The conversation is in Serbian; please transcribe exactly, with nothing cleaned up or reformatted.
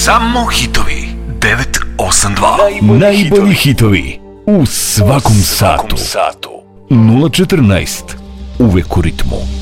Само хитови. девет осем два. Najbolji hitovi u svakom satu. nula četrnaest. Uvek u ritmu.